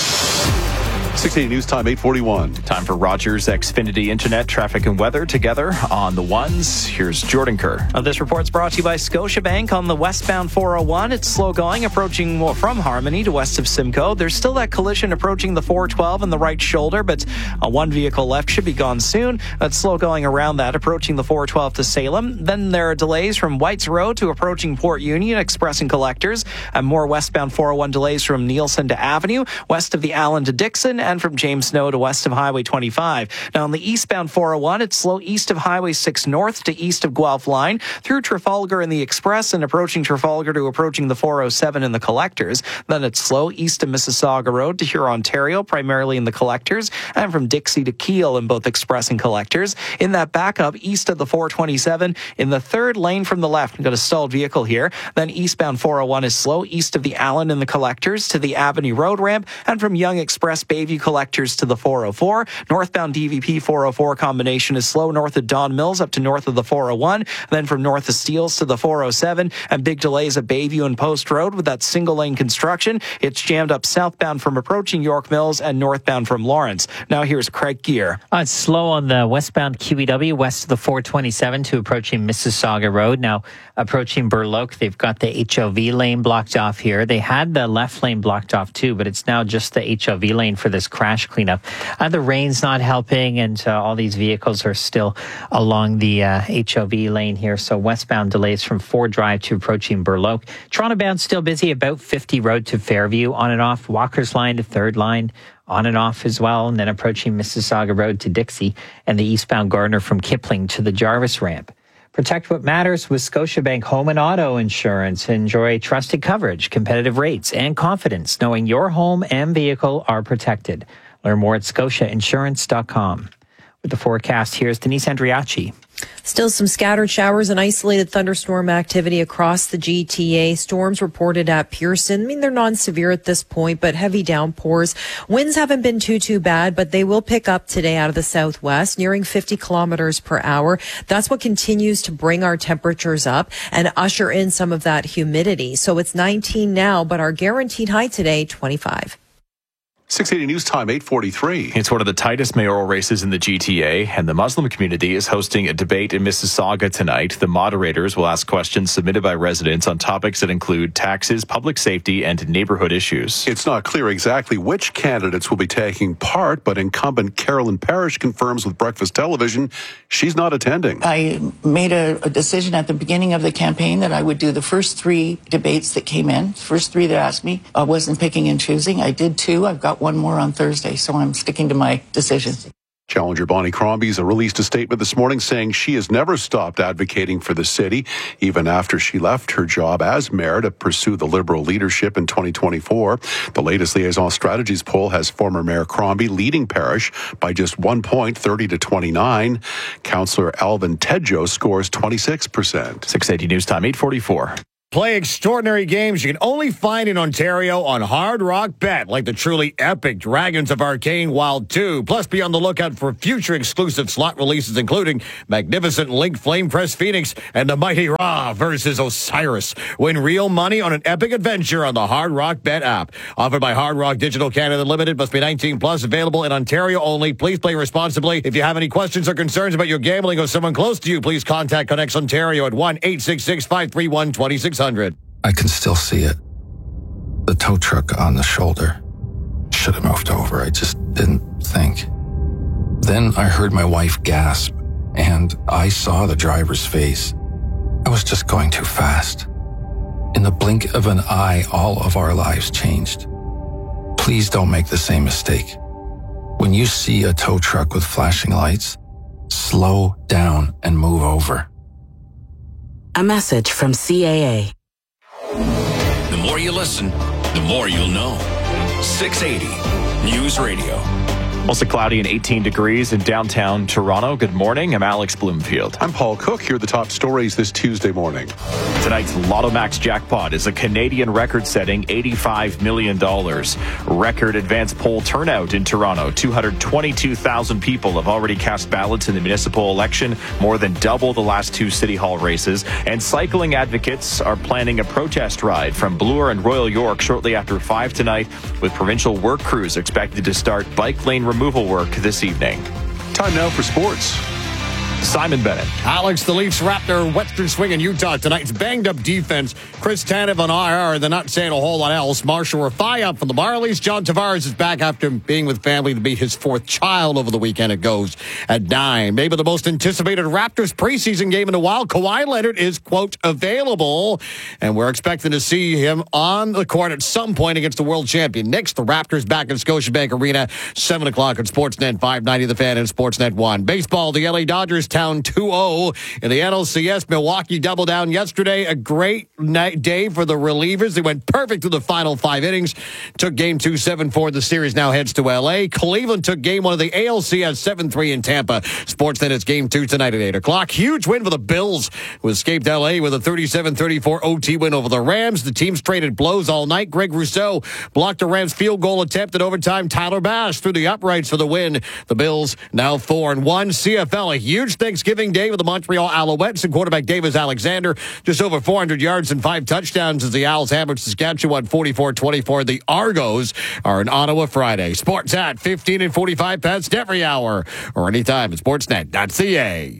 680 News Time, 8:41. Time for Rogers Xfinity Internet traffic and weather together on the ones. Here's Jordan Kerr. This report's brought to you by Scotiabank on the westbound 401. It's slow going, approaching from Harmony to west of Simcoe. There's still that collision approaching the 412 in the right shoulder, but one vehicle left should be gone soon. That's slow going around that, approaching the 412 to Salem. Then there are delays from Whites Road to approaching Port Union, Express and Collectors, and more westbound 401 delays from Nielsen to Avenue, west of the Allen to Dixon, and from James Snow to west of Highway 25. Now on the eastbound 401, it's slow east of Highway 6 north to east of Guelph Line, through Trafalgar in the Express and approaching Trafalgar to approaching the 407 in the Collectors. Then it's slow east of Mississauga Road to Huron, Ontario, primarily in the Collectors, and from Dixie to Kiel in both Express and Collectors. In that backup east of the 427, in the third lane from the left, we've got a stalled vehicle here. Then eastbound 401 is slow east of the Allen in the Collectors to the Avenue Road ramp, and from Young Express Bayview Collectors to the 404. Northbound DVP 404 combination is slow north of Don Mills up to north of the 401. Then from north of Steeles to the 407, and big delays at Bayview and Post Road with that single lane construction. It's jammed up southbound from approaching York Mills and northbound from Lawrence. Now here's Craig Gear. It's slow on the westbound QEW west of the 427 to approaching Mississauga Road. Now approaching Burloak, they've got the HOV lane blocked off here. They had the left lane blocked off too, but it's now just the HOV lane for this crash cleanup. The rain's not helping, and all these vehicles are still along the HOV lane here. So westbound delays from Ford Drive to approaching Burloak. Toronto bound still busy about 50 Road to Fairview, on and off Walker's Line to Third Line, on and off as well, and then approaching Mississauga Road to Dixie, and the eastbound Gardner from Kipling to the Jarvis ramp. Protect what matters with Scotiabank Home and Auto Insurance. Enjoy trusted coverage, competitive rates, and confidence knowing your home and vehicle are protected. Learn more at scotiainsurance.com. With the forecast, here's Denise Andriachi. Still some scattered showers and isolated thunderstorm activity across the GTA. Storms reported at Pearson. I mean, they're non-severe at this point, but heavy downpours. Winds haven't been too bad, but they will pick up today out of the southwest, nearing 50 kilometers per hour. That's what continues to bring our temperatures up and usher in some of that humidity. So it's 19 now, but our guaranteed high today, 25. 680 News Time, 8:43. It's one of the tightest mayoral races in the GTA, and the Muslim community is hosting a debate in Mississauga tonight. The moderators will ask questions submitted by residents on topics that include taxes, public safety, and neighborhood issues. It's not clear exactly which candidates will be taking part, but incumbent Carolyn Parrish confirms with Breakfast Television she's not attending. I made a decision at the beginning of the campaign that I would do the first 3 debates that came in. The first 3 that asked me. I wasn't picking and choosing. I did 2. I've got 1 more on Thursday, so I'm sticking to my decision. Challenger Bonnie Crombie's released a statement this morning saying she has never stopped advocating for the city, even after she left her job as mayor to pursue the Liberal leadership in 2024. The latest Liaison Strategies poll has former Mayor Crombie leading Parrish by just 1 point, 30-29. Councillor Alvin Tedjo scores 26%. 680 News Time, 8:44. Play extraordinary games you can only find in Ontario on Hard Rock Bet, like the truly epic Dragons of Arcane Wild 2. Plus, be on the lookout for future exclusive slot releases, including Magnificent Link Flame Press Phoenix and the Mighty Ra versus Osiris. Win real money on an epic adventure on the Hard Rock Bet app. Offered by Hard Rock Digital Canada Limited. Must be 18 plus. Available in Ontario only. Please play responsibly. If you have any questions or concerns about your gambling or someone close to you, please contact Connex Ontario at 1-866-531-2600. I can still see it. The tow truck on the shoulder. Should have moved over. I just didn't think. Then I heard my wife gasp, and I saw the driver's face. I was just going too fast. In the blink of an eye, all of our lives changed. Please don't make the same mistake. When you see a tow truck with flashing lights, slow down and move over. A message from CAA. The more you listen, the more you'll know. 680 News Radio. Mostly cloudy and 18 degrees in downtown Toronto. Good morning. I'm Alex Bloomfield. I'm Paul Cook. Here are the top stories this Tuesday morning. Tonight's Lotto Max jackpot is a Canadian record-setting $85 million. Record advance poll turnout in Toronto. 222,000 people have already cast ballots in the municipal election, more than double the last 2 City Hall races. And cycling advocates are planning a protest ride from Bloor and Royal York shortly after 5 tonight, with provincial work crews expected to start bike lane removal work this evening. Time now for sports. Simon Bennett. Alex, the Leafs wrap their Western swing in Utah tonight's banged-up defense. Chris Tanev on IR. They're not saying a whole lot else. Marshall Rafai up from the Marlies. John Tavares is back after being with family to meet his 4th child over the weekend. It goes at 9. Maybe the most anticipated Raptors preseason game in a while. Kawhi Leonard is, quote, available. And we're expecting to see him on the court at some point against the world champion Knicks. The Raptors back in Scotiabank Arena, 7 o'clock on Sportsnet 590 The Fan and Sportsnet 1. Baseball, the LA Dodgers town 2-0 in the NLCS. Milwaukee doubled down yesterday. A great day for the relievers. They went perfect through the final 5 innings. Took game 2 7-4. The series now heads to LA. Cleveland took game 1 of the ALCS 7-3 in Tampa. Sportsnet is game 2 tonight at 8 o'clock. Huge win for the Bills, who escaped LA with a 37-34 OT win over the Rams. The teams traded blows all night. Greg Rousseau blocked a Rams field goal attempt in overtime. Tyler Bass threw the uprights for the win. The Bills now 4-1. CFL, a huge Thanksgiving Day with the Montreal Alouettes and quarterback Davis Alexander. Just over 400 yards and 5 touchdowns as the Owls hammered Saskatchewan 44-24. The Argos are in Ottawa Friday. Sports at 15 and 45 past every hour or anytime at sportsnet.ca.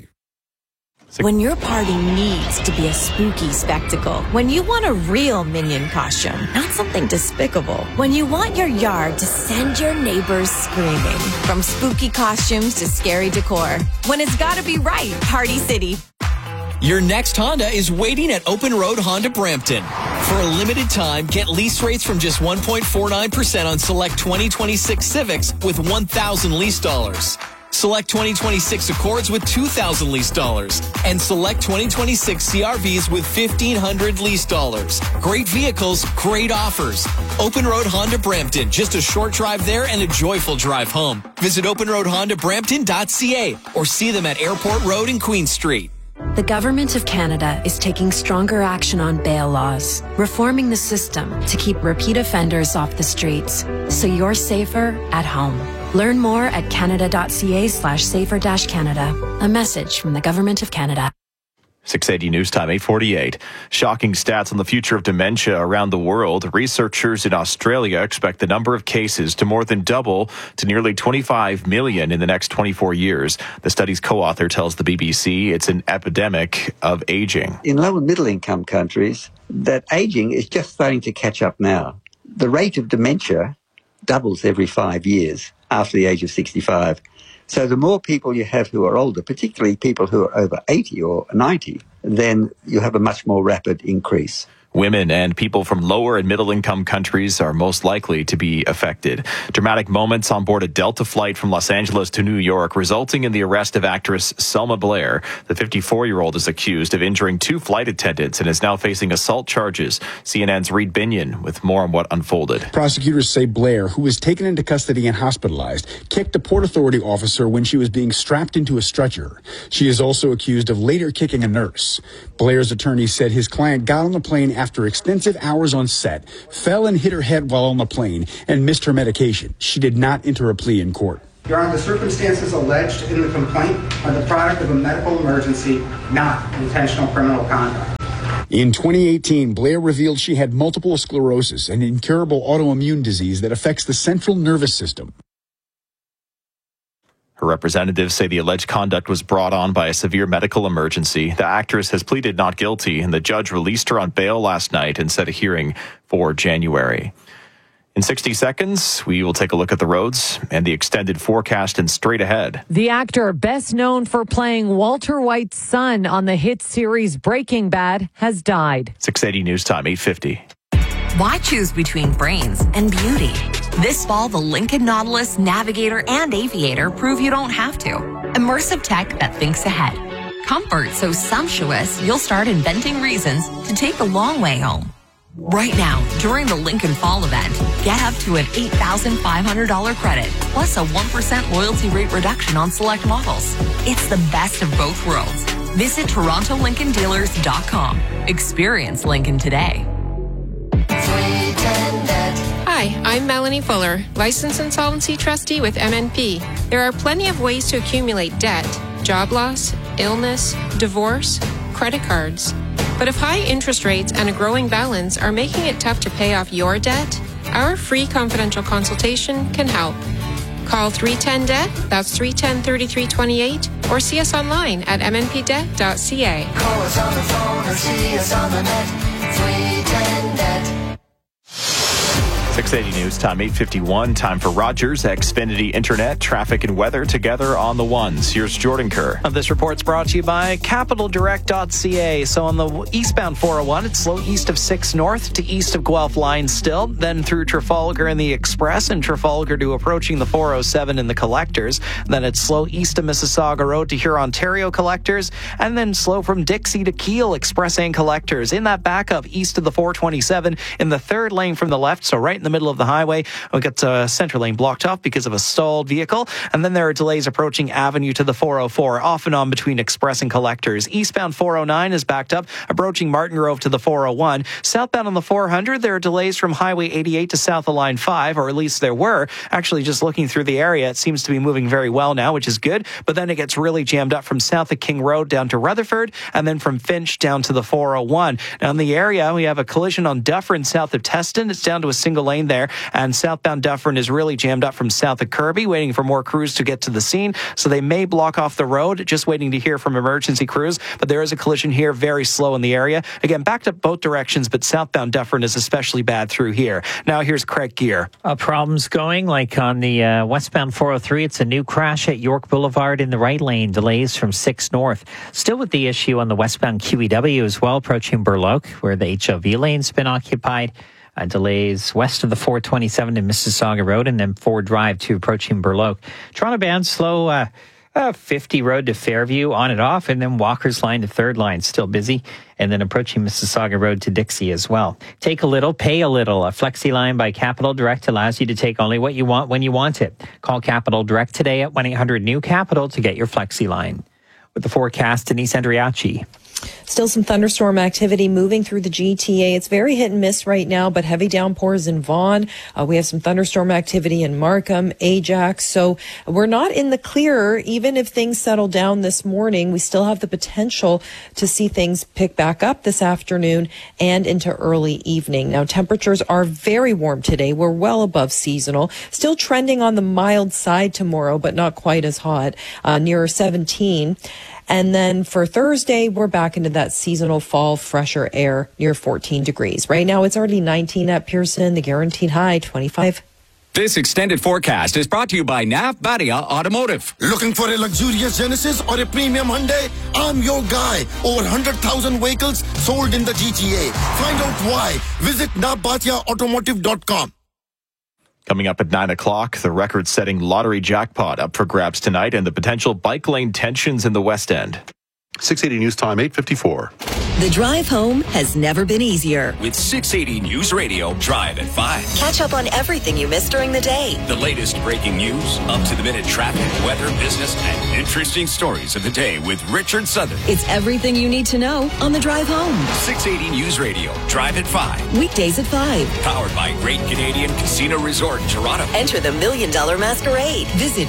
When your party needs to be a spooky spectacle, when you want a real Minion costume, not something despicable, when you want your yard to send your neighbors screaming, from spooky costumes to scary decor, when it's gotta be right, Party City. Your next Honda is waiting at Open Road Honda Brampton. For a limited time, get lease rates from just 1.49% on select 2026 Civics with $1,000 lease dollars. Select 2026 Accords with $2,000 lease dollars. And select 2026 CRVs with $1,500 lease dollars. Great vehicles, great offers. Open Road Honda Brampton. Just a short drive there and a joyful drive home. Visit openroadhondabrampton.ca or see them at Airport Road and Queen Street. The Government of Canada is taking stronger action on bail laws, reforming the system to keep repeat offenders off the streets, so you're safer at home. Learn more at canada.ca/safer-canada. A message from the Government of Canada. 680 News Time, 8:48. Shocking stats on the future of dementia around the world. Researchers in Australia expect the number of cases to more than double to nearly 25 million in the next 24 years. The study's co-author tells the BBC it's an epidemic of aging. In low and middle income countries, that aging is just starting to catch up now. The rate of dementia doubles every 5 years after the age of 65. So the more people you have who are older, particularly people who are over 80 or 90, then you have a much more rapid increase. Women and people from lower and middle income countries are most likely to be affected. Dramatic moments on board a Delta flight from Los Angeles to New York, resulting in the arrest of actress Selma Blair. The 54-year-old is accused of injuring 2 flight attendants and is now facing assault charges. CNN's Reed Binion with more on what unfolded. Prosecutors say Blair, who was taken into custody and hospitalized, kicked a Port Authority officer when she was being strapped into a stretcher. She is also accused of later kicking a nurse. Blair's attorney said his client got on the plane after extensive hours on set, fell and hit her head while on the plane, and missed her medication. She did not enter a plea in court. Your Honor, the circumstances alleged in the complaint are the product of a medical emergency, not intentional criminal conduct. In 2018, Blair revealed she had multiple sclerosis, an incurable autoimmune disease that affects the central nervous system. Her representatives say the alleged conduct was brought on by a severe medical emergency. The actress has pleaded not guilty, and the judge released her on bail last night and set a hearing for January. In 60 seconds, we will take a look at the roads and the extended forecast and straight ahead. The actor best known for playing Walter White's son on the hit series Breaking Bad has died. 680 News Time, 8:50. Why choose between brains and beauty? This fall, the Lincoln Nautilus, Navigator, and Aviator prove you don't have to. Immersive tech that thinks ahead. Comfort so sumptuous, you'll start inventing reasons to take the long way home. Right now, during the Lincoln Fall event, get up to an $8,500 credit, plus a 1% loyalty rate reduction on select models. It's the best of both worlds. Visit TorontoLincolnDealers.com. Experience Lincoln today. Hi, I'm Melanie Fuller, Licensed Insolvency Trustee with MNP. There are plenty of ways to accumulate debt: job loss, illness, divorce, credit cards. But if high interest rates and a growing balance are making it tough to pay off your debt, our free confidential consultation can help. Call 310-DEBT, that's 310-3328, or see us online at mnpdebt.ca. Call us on the phone or see us on the net, 310-DEBT. 680 News Time, 8:51. Time for Rogers Xfinity Internet, traffic and weather together on the ones. Here's Jordan Kerr. This report's brought to you by CapitalDirect.ca. So on the eastbound 401, it's slow east of 6 North to east of Guelph Line still, then through Trafalgar and the Express, and Trafalgar to approaching the 407 in the Collectors. Then it's slow east of Mississauga Road to Huron-Ontario Collectors, and then slow from Dixie to Kiel Express and Collectors. In that backup east of the 427 in the third lane from the left, so right in the middle of the highway. We got center lane blocked off because of a stalled vehicle. And then there are delays approaching Avenue to the 404, off and on between Express and Collectors. Eastbound 409 is backed up, approaching Martin Grove to the 401. Southbound on the 400, there are delays from Highway 88 to south of Line 5, or at least there were. Actually, just looking through the area, it seems to be moving very well now, which is good. But then it gets really jammed up from south of King Road down to Rutherford, and then from Finch down to the 401. Now in the area, we have a collision on Dufferin south of Teston. It's down to a single lane there, and southbound Dufferin is really jammed up from south of Kirby, waiting for more crews to get to the scene. So they may block off the road, just waiting to hear from emergency crews. But there is a collision here, very slow in the area. Again, backed up both directions, but southbound Dufferin is especially bad through here. Now here's Craig Gear. Problems going, like on the westbound 403, it's a new crash at York Boulevard in the right lane, delays from 6 North. Still with the issue on the westbound QEW as well, approaching Burloak, where the HOV lane's been occupied. Delays west of the 427 to Mississauga Road, and then Ford Drive to approaching Burloak. Toronto-bound slow 50 Road to Fairview on and off, and then Walker's Line to Third Line still busy, and then approaching Mississauga Road to Dixie as well. Take a little, pay a little. A Flexi Line by Capital Direct allows you to take only what you want when you want it. Call Capital Direct today at 1-800-NEW-CAPITAL to get your Flexi Line. With the forecast, Denise Andriachi. Still some thunderstorm activity moving through the GTA. It's very hit and miss right now, but heavy downpours in Vaughan. We have some thunderstorm activity in Markham, Ajax. So we're not in the clear. Even if things settle down this morning, we still have the potential to see things pick back up this afternoon and into early evening. Now, temperatures are very warm today. We're well above seasonal. Still trending on the mild side tomorrow, but not quite as hot, nearer 17. And then for Thursday, we're back into that seasonal fall fresher air near 14 degrees. Right now, it's already 19 at Pearson, the guaranteed high 25. This extended forecast is brought to you by Nav Badia Automotive. Looking for a luxurious Genesis or a premium Hyundai? I'm your guy. Over 100,000 vehicles sold in the GTA. Find out why. Visit navbatiaautomotive.com. Coming up at 9 o'clock, the record-setting lottery jackpot up for grabs tonight and the potential bike lane tensions in the West End. 680 News Time, 8:54. The drive home has never been easier. With 680 News Radio, Drive at 5. Catch up on everything you missed during the day. The latest breaking news, up-to-the-minute traffic, weather, business, and interesting stories of the day with Richard Southern. It's everything you need to know on the drive home. 680 News Radio, Drive at 5. Weekdays at 5. Powered by Great Canadian Casino Resort in Toronto. Enter the $1 Million Masquerade. Visit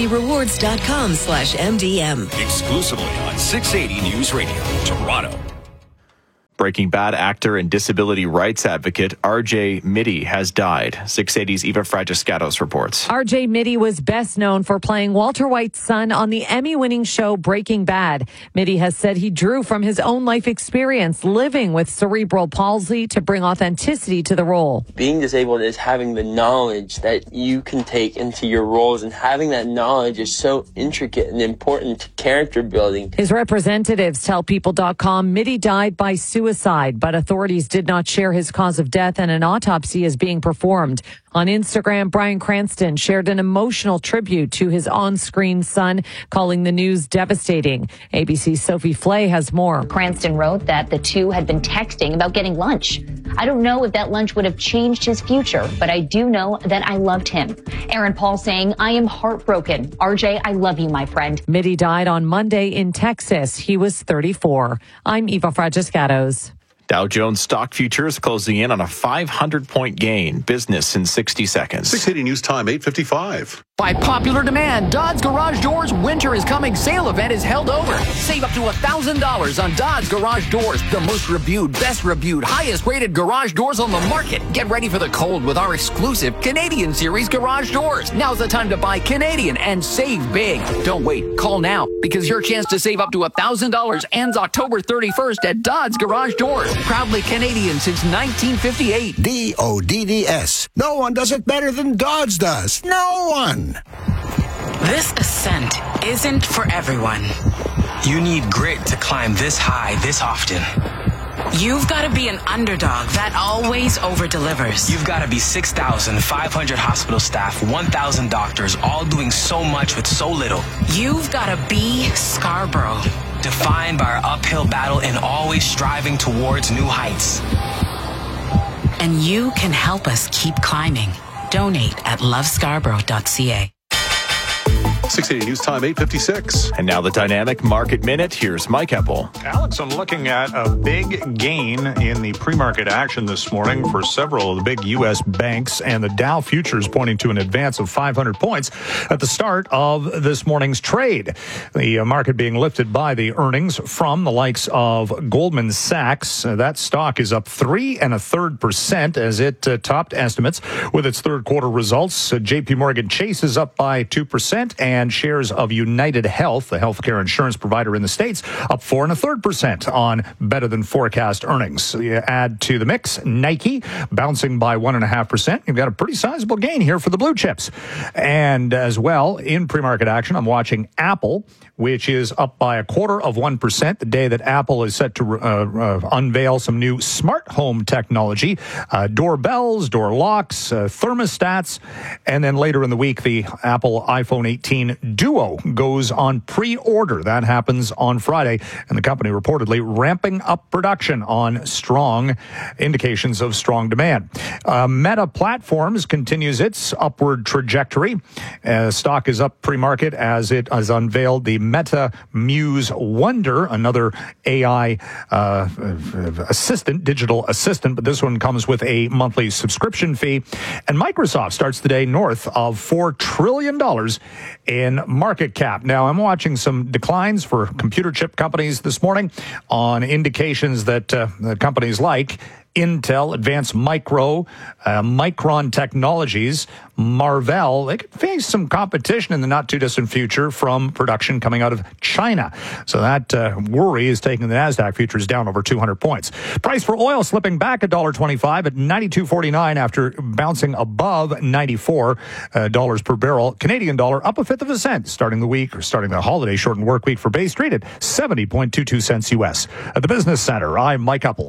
gcrewards.com/MDM. Exclusively on 680 News Radio, Toronto. Breaking Bad actor and disability rights advocate R.J. Mitty has died. 680's Eva Fragiscatos reports. R.J. Mitty was best known for playing Walter White's son on the Emmy-winning show Breaking Bad. Mitty has said he drew from his own life experience living with cerebral palsy to bring authenticity to the role. Being disabled is having the knowledge that you can take into your roles, and having that knowledge is so intricate and important to character building. His representatives tell People.com Mitty died by suicide, but authorities did not share his cause of death and an autopsy is being performed. On Instagram, Bryan Cranston shared an emotional tribute to his on-screen son, calling the news devastating. ABC's Sophie Flay has more. Cranston wrote that the two had been texting about getting lunch. I don't know if that lunch would have changed his future, but I do know that I loved him. Aaron Paul saying, I am heartbroken. RJ, I love you, my friend. Mitty died on Monday in Texas. He was 34. I'm Eva Fragiscatos. Dow Jones stock futures closing in on a 500-point gain. Business in 60 seconds. 680 News Time, 8:55. By popular demand, Dodds Garage Doors Winter is Coming sale event is held over. Save up to $1,000 on Dodds Garage Doors, the most reviewed, best reviewed, highest rated garage doors on the market. Get ready for the cold with our exclusive Canadian Series garage doors. Now's the time to buy Canadian and save big. Don't wait. Call now because your chance to save up to $1,000 ends October 31st at Dodds Garage Doors. Proudly Canadian since 1958. DODDS. No one does it better than Dodds does. No one. This ascent isn't for everyone. You need grit to climb this high this often. You've got to be an underdog that always over-delivers. You've got to be 6,500 hospital staff, 1,000 doctors, all doing so much with so little. You've got to be Scarborough. Defined by our uphill battle and always striving towards new heights. And you can help us keep climbing. Donate at lovescarborough.ca. 680 News Time, 8:56. And now the Dynamic Market Minute. Here's Mike Eppel. Alex, I'm looking at a big gain in the pre-market action this morning for several of the big U.S. banks, and the Dow futures pointing to an advance of 500 points at the start of this morning's trade. The market being lifted by the earnings from the likes of Goldman Sachs. That stock is up 3 1/3% as it topped estimates with its third quarter results. J.P. Morgan Chase is up by 2%, and and shares of United Health, the healthcare insurance provider in the States, up 4 1/3% on better than forecast earnings. You add to the mix Nike bouncing by 1.5%. You've got a pretty sizable gain here for the blue chips. And as well, in pre-market action, I'm watching Apple, which is up by 0.25% the day that Apple is set to unveil some new smart home technology, doorbells, door locks, thermostats, and then later in the week, the Apple iPhone 18 Duo goes on pre-order. That happens on Friday, and the company reportedly ramping up production on strong indications of strong demand. Meta Platforms continues its upward trajectory. Stock is up pre-market as it has unveiled the Meta Muse Wonder, another AI assistant, digital assistant, but this one comes with a monthly subscription fee. And Microsoft starts the day north of $4 trillion in market cap. Now, I'm watching some declines for computer chip companies this morning on indications that the companies like Intel, Advanced Micro, Micron Technologies, Marvell, they could face some competition in the not-too-distant future from production coming out of China. So that worry is taking the NASDAQ futures down over 200 points. Price for oil slipping back $1.25 at $92.49 after bouncing above $94 per barrel. Canadian dollar up 1/5 cent starting the week, or starting the holiday shortened work week for Bay Street at 70.22 cents U.S. At the Business Center, I'm Mike Uppel.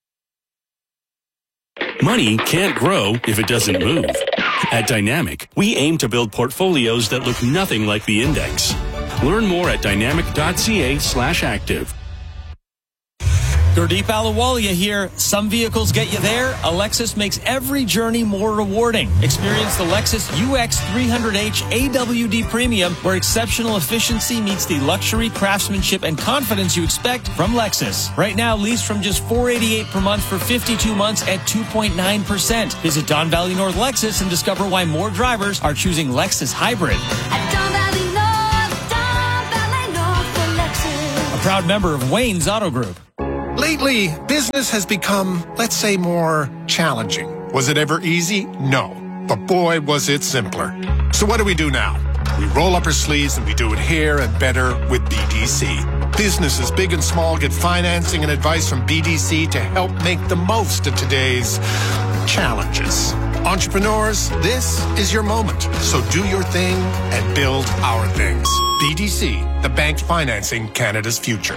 Money can't grow if it doesn't move. At Dynamic, we aim to build portfolios that look nothing like the index. Learn more at dynamic.ca/active. Gurdeep Ahluwalia here. Some vehicles get you there. A Lexus makes every journey more rewarding. Experience the Lexus UX 300H AWD Premium, where exceptional efficiency meets the luxury, craftsmanship, and confidence you expect from Lexus. Right now, lease from just $488 per month for 52 months at 2.9%. Visit Don Valley North Lexus and discover why more drivers are choosing Lexus Hybrid. A proud member of Wayne's Auto Group. Lately, business has become, let's say, more challenging. Was it ever easy? No. But boy, was it simpler. So what do we do now? We roll up our sleeves and we do it here and better with BDC. Businesses big and small get financing and advice from BDC to help make the most of today's challenges. Entrepreneurs, this is your moment. So do your thing and build our things. BDC, the bank financing Canada's future.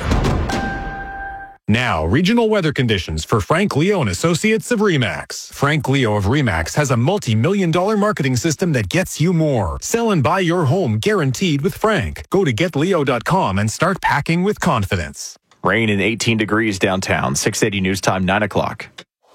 Now, regional weather conditions for Frank Leo and Associates of RE/MAX. Frank Leo of RE/MAX has a multi-million-dollar marketing system that gets you more. Sell and buy your home guaranteed with Frank. Go to getleo.com and start packing with confidence. Rain and 18 degrees downtown. 680 News Time, 9 o'clock.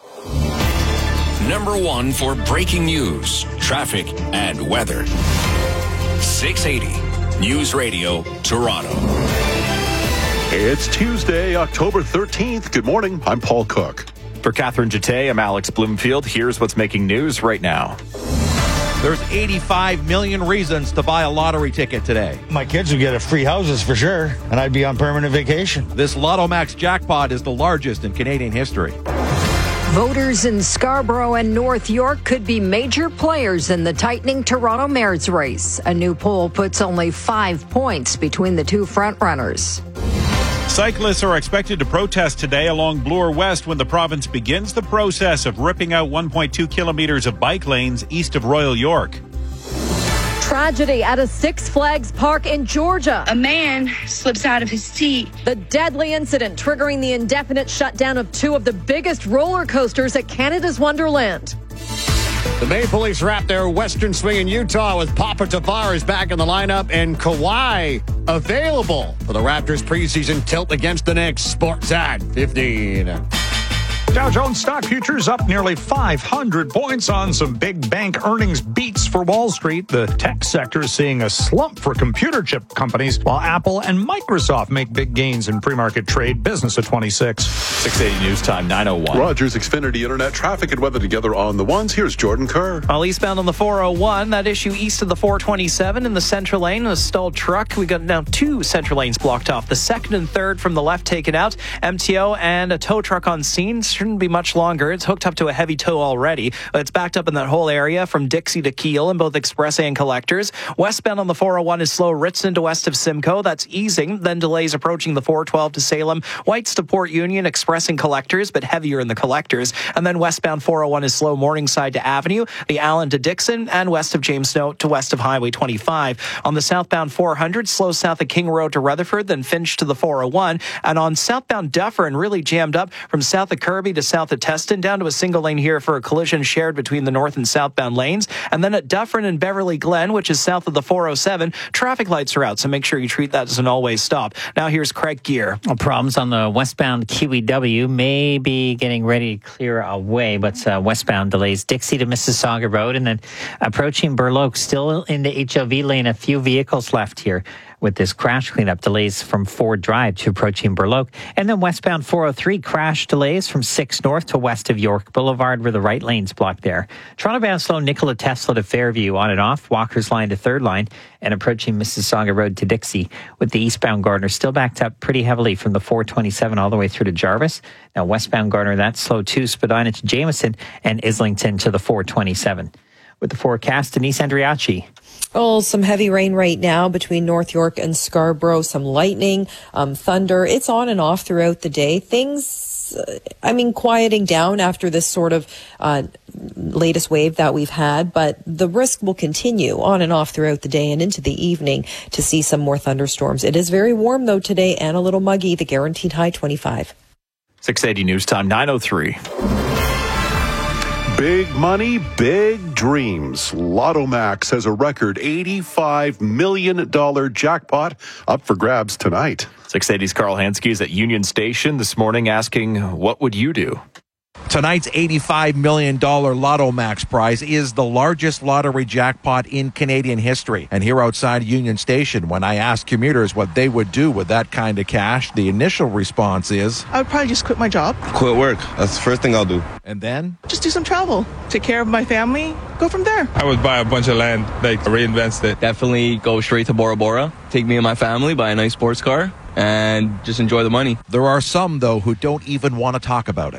Number 1 for breaking news, traffic, and weather. 680 News Radio, Toronto. It's Tuesday, October 13th. Good morning. I'm Paul Cook. For Catherine Jete, I'm Alex Bloomfield. Here's what's making news right now. There's 85 million reasons to buy a lottery ticket today. My kids would get free houses for sure, and I'd be on permanent vacation. This Lotto Max jackpot is the largest in Canadian history. Voters in Scarborough and North York could be major players in the tightening Toronto mayor's race. A new poll puts only 5 points between the two frontrunners. Cyclists are expected to protest today along Bloor West when the province begins the process of ripping out 1.2 kilometers of bike lanes east of Royal York. Tragedy at a Six Flags park in Georgia. A man slips out of his seat. The deadly incident triggering the indefinite shutdown of two of the biggest roller coasters at Canada's Wonderland. The Maple Leafs wrap their Western swing in Utah with Papa Tavares back in the lineup and Kawhi available for the Raptors preseason tilt against the Knicks. Sportsat 15. Dow Jones stock futures up nearly 500 points on some big bank earnings beats for Wall Street. The tech sector is seeing a slump for computer chip companies, while Apple and Microsoft make big gains in pre-market trade. Business at 26. 680 News Time, 9:01. Rogers Xfinity Internet traffic and weather together on the ones. Here's Jordan Kerr. While eastbound on the 401, that issue east of the 427 in the central lane, a stalled truck. We got now two central lanes blocked off. The second and third from the left taken out. MTO and a tow truck on scene. shouldn't be much longer. It's hooked up to a heavy tow already. It's backed up in that whole area from Dixie to Kiel in both express and collectors. Westbound on the 401 is slow Ritzton to west of Simcoe. That's easing. Then delays approaching the 412 to Salem. Whites to Port Union, express and collectors, but heavier in the collectors. And then westbound 401 is slow Morningside to Avenue, the Allen to Dixon, and west of James Snow to west of Highway 25. On the southbound 400, slow south of King Road to Rutherford, then Finch to the 401. And on southbound Dufferin, really jammed up from south of Kirby to south of Teston, down to a single lane here for a collision shared between the north and southbound lanes. And then at Dufferin and Beverly Glen, which is south of the 407, traffic lights are out, so make sure you treat that as an always stop. Now here's Craig Gear. Problems on the westbound Kiwi W may be getting ready to clear away, but westbound delays Dixie to Mississauga Road, and then approaching Burloak, still in the HOV lane. A few vehicles left here with this crash cleanup. Delays from Ford Drive to approaching Burloak. And then westbound 403, crash delays from 6 North to west of York Boulevard, where the right lane's blocked there. Toronto bound slow Nikola Tesla to Fairview on and off, Walker's Line to Third Line, and approaching Mississauga Road to Dixie, with the eastbound Gardner still backed up pretty heavily from the 427 all the way through to Jarvis. Now westbound Gardner, that's slow too, Spadina to Jameson, and Islington to the 427. With the forecast, Denise Andriachi. Oh, some heavy rain right now between North York and Scarborough, some lightning, thunder. It's on and off throughout the day. Things, quieting down after this sort of latest wave that we've had, but the risk will continue on and off throughout the day and into the evening to see some more thunderstorms. It is very warm, though, today and a little muggy. The guaranteed high 25. 680 News Time, 9:03. Big money, big dreams. Lotto Max has a record $85 million jackpot up for grabs tonight. 680's Carl Hansky is at Union Station this morning asking, what would you do? Tonight's $85 million Lotto Max prize is the largest lottery jackpot in Canadian history. And here outside Union Station, when I asked commuters what they would do with that kind of cash, the initial response is, I would probably just quit my job. Quit work. That's the first thing I'll do. And then? Just do some travel. Take care of my family. Go from there. I would buy a bunch of land, reinvest it. Definitely go straight to Bora Bora. Take me and my family, buy a nice sports car, and just enjoy the money. There are some, though, who don't even want to talk about it.